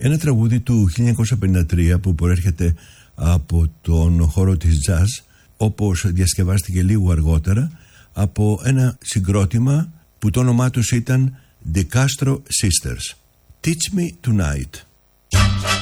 Ένα τραγούδι του 1953 που προέρχεται από τον χώρο της jazz, όπως διασκευάστηκε λίγο αργότερα από ένα συγκρότημα που το όνομά τους ήταν The Castro Sisters. Teach Me Tonight.